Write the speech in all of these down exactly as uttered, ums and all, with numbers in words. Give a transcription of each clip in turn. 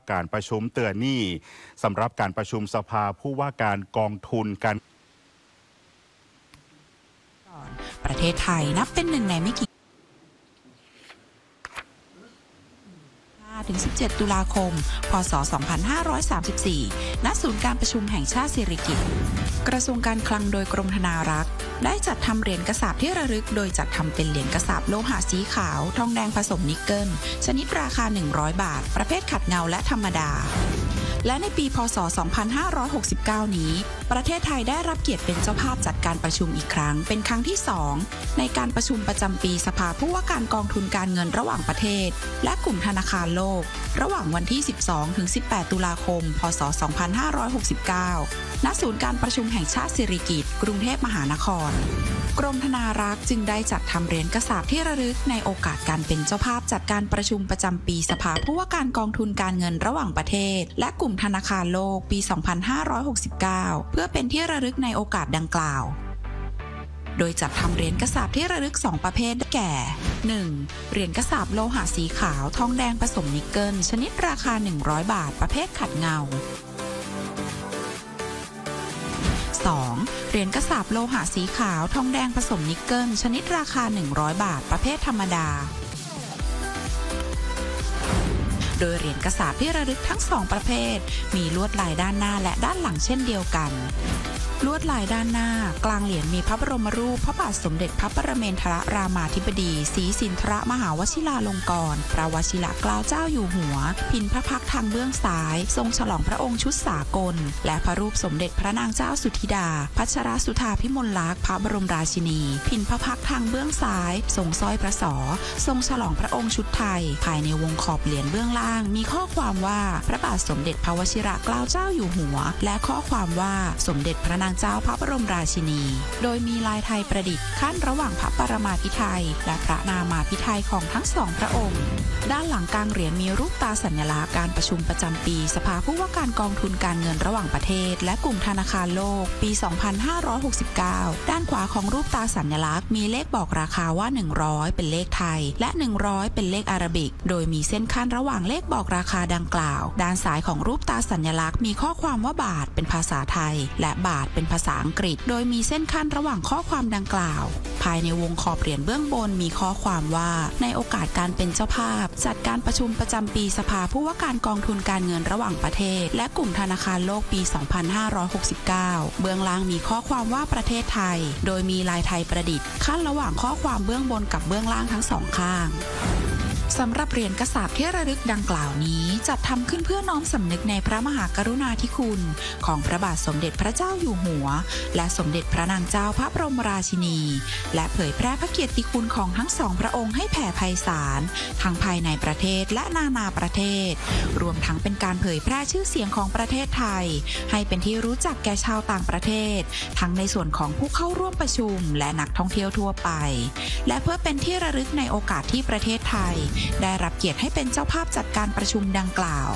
การประชุมเตือนนี่สำหรับการประชุมสภาผู้ว่าการกองทุนการประเทศไทยนับเป็นหนึ่งในไม่กี่ถึงสิบเจ็ดตุลาคมพ.ศ. สองพันห้าร้อยสามสิบสี่ ณ ศูนย์การประชุมแห่งชาติสิริกิติ์กระทรวงการคลังโดยกรมธนารักษ์ได้จัดทำเหรียญกระสาบที่ระลึกโดยจัดทำเป็นเหรียญกระสาบโลหะสีขาวทองแดงผสมนิกเกิลชนิดราคาหนึ่งร้อยบาทประเภทขัดเงาและธรรมดาและในปีพ.ศ. สองพันห้าร้อยหกสิบเก้า นี้ประเทศไทยได้รับเกียรติเป็นเจ้าภาพจัดการประชุมอีกครั้งเป็นครั้งที่สองในการประชุมประจำปีสภาผู้ว่าการกองทุนการเงินระหว่างประเทศและกลุ่มธนาคารโลกระหว่างวันที่สิบสองถึงสิบแปดตุลาคมพ.ศ. สองพันห้าร้อยหกสิบเก้า ณ ศูนย์การประชุมแห่งชาติสิริกิติ์กรุงเทพมหานครกรมธนารักษ์จึงได้จัดทำเหรียญกระสาบที่ระลึกในโอกาสการเป็นเจ้าภาพจัดการประชุมประจำปีสภาผู้ว่าการกองทุนการเงินระหว่างประเทศและกลุ่มธนาคารโลกปี สองพันห้าร้อยหกสิบเก้า เพื่อเป็นที่ระลึกในโอกาสดังกล่าวโดยจัดทำเหรียญกระสาบที่ระลึกสองประเภทได้แก่ หนึ่ง เหรียญกระสาบโลหะสีขาวทองแดงผสมนิกเกิลชนิดราคาหนึ่งร้อยบาทประเภทขัดเงาสอง เหรียญกระสาบโลหะสีขาวทองแดงผสมนิกเกิลชนิดราคาหนึ่งร้อยบาทประเภทธรรมดาโดยเหรียญกระสาบที่ระลึกทั้งสองประเภทมีลวดลายด้านหน้าและด้านหลังเช่นเดียวกันลวดลายด้านหน้ากลางเหรียญมีพระบรมรูปพระบาทสมเด็จพระปรเมนทรรามาธิบดีศรีสินธรมหาวชิราลงกรณ์พระวชิรเกล้าเจ้าอยู่หัวพินพระพักตร์ทางเบื้องซ้ายทรงฉลองพระองค์ชุดสากลและพระรูปสมเด็จพระนางเจ้าสุธิดาพัชรสุธาพิมลลักษณ์พระบรมราชินีพินพระพักตร์ทางเบื้องซ้ายทรงสร้อยพระศอทรงฉลองพระองค์ชุดไทยภายในวงขอบเหรียญเบื้องล่างมีข้อความว่าพระบาทสมเด็จพระวชิรเกล้าเจ้าอยู่หัวและข้อความว่าสมเด็จพระนางเจ้าพระบรมราชินีโดยมีลายไทยประดิษฐ์ขั้นระหว่างพระปรมาภิไธยและพระนามาภิไธยของทั้งสองพระองค์ด้านหลังกลางเหรียญมีรูปตาสัญลักษณ์การประชุมประจำปีสภาผู้ว่าการกองทุนการเงินระหว่างประเทศและกลุ่มธนาคารโลกปี สองพันห้าร้อยหกสิบเก้า ด้านขวาของรูปตาสัญลักษณ์มีเลขบอกราคาว่าหนึ่งร้อยเป็นเลขไทยและหนึ่งร้อยเป็นเลขอาราบิกโดยมีเส้นขั้นระหว่างเลขบอกราคาดังกล่าวด้านซ้ายของรูปตาสัญลักษณ์มีข้อความว่าบาทเป็นภาษาไทยและบาทเป็นภาษาอังกฤษโดยมีเส้นขั้นระหว่างข้อความดังกล่าวภายในวงขอบเหรียญเบื้องบนมีข้อความว่าในโอกาสการเป็นเจ้าภาพจัดการประชุมประจำปีสภาผู้ว่าการกองทุนการเงินระหว่างประเทศและกลุ่มธนาคารโลกปี สองพันห้าร้อยหกสิบเก้า เบื้องล่างมีข้อความว่าประเทศไทยโดยมีลายไทยประดิษฐ์ขั้นระหว่างข้อความเบื้องบนกับเบื้องล่างทั้งสองข้างสำหรับเหรียญกระสาบที่ระลึกดังกล่าวนี้จัดทำขึ้นเพื่อน้อมสำนึกในพระมหากรุณาธิคุณของพระบาทสมเด็จพระเจ้าอยู่หัวและสมเด็จพระนางเจ้าพระบรมราชินีและเผยแพร่พระเกียรติคุณของทั้งสองพระองค์ให้แผ่ไพศาลทั้งภายในประเทศและนานาประเทศรวมทั้งเป็นการเผยแพร่ชื่อเสียงของประเทศไทยให้เป็นที่รู้จักแก่ชาวต่างประเทศทั้งในส่วนของผู้เข้าร่วมประชุมและนักท่องเที่ยวทั่วไปและเพื่อเป็นที่ระลึกในโอกาสที่ประเทศไทยได้รับเกียรติให้เป็นเจ้าภาพจัดการประชุมดังกล่าว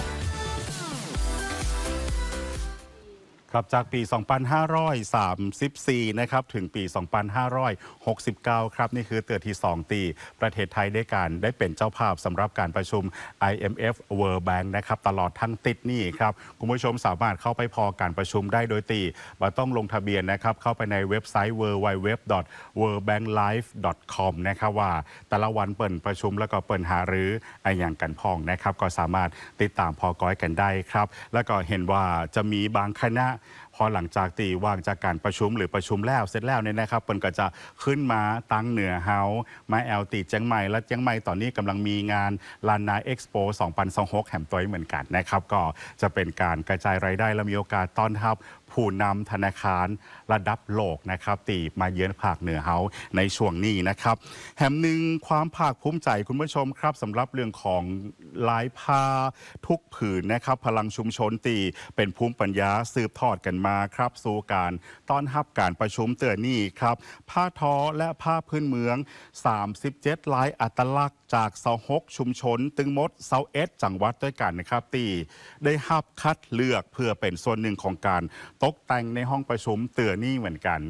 ครับจากปี สองพันห้าร้อยสามสิบสี่ นะครับถึงปี สองพันห้าร้อยหกสิบเก้า ครับนี่คือเตือนที่สองตีประเทศไทยได้การได้เป็นเจ้าภาพสำหรับการประชุม ไอ เอ็ม เอฟ World Bank นะครับตลอดทั้งติดนี่ครับคุณผู้ชมสามารถเข้าไปพอการประชุมได้โดยตีมาต้องลงทะเบียนนะครับเข้าไปในเว็บไซต์ ดับเบิลยู ดับเบิลยู ดับเบิลยู ดอท เวิลด์แบงค์ไลฟ์ ดอท คอม นะครับว่าแต่ละวันเปิดประชุมแล้วก็เปิดหารือไออย่างกันพองนะครับก็สามารถติดตามพอก้อยกันได้ครับแล้วก็เห็นว่าจะมีบางคณะพอหลังจากตีว่างจากการประชุมหรือประชุมแล้วเสร็จแล้วเนี่ยนะครับเปิ้นก็จะขึ้นมาตั้งเหนือเฮามาแอลตีเจียงใหม่และเจียงใหม่ตอนนี้กำลังมีงานลานนาเอ็กซ์โปสองพันยี่สิบหกแห่มตัวเหมือนกันนะครับก็จะเป็นการกระจายรายได้และมีโอกาสต้อนรับผู้นำธนาคารระดับโลกนะครับตีมาเยือนภาคเหนือเฮาในช่วงนี้นะครับแห่มหนึ่งความภาคภูมิใจคุณผู้ชมครับสำหรับเรื่องของลายผ้าทุกผืนนะครับพลังชุมชนตีเป็นภูมิปัญญาสืบทอดกันมาครับสู่การต้อนรับการประชุมเตือนนี่ครับผ้าทอและผ้าพื้นเมืองสามสิบเจ็ดลายอัตลักษณ์จากเสาหกชุมชนตึงมดเสาเอ็ดจังหวัดด้วยกันนะครับตีได้ฮับคัดเลือกเพื่อเป็นส่วนหนึ่งของการตกแต่งในห้องประชุมเตือนนี่เหมือนกัน